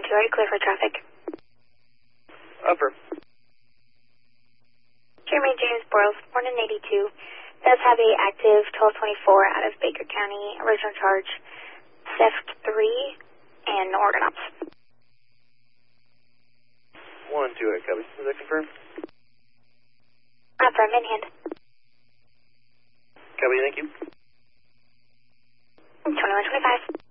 are you clear for traffic? Upper. Jeremy James Boyles, born in 82, does have a active 1224 out of Baker County, original charge, theft 3, and no organ ops. 128, copy. Is that confirmed? Affirm, in hand. Copy, thank you. 2125.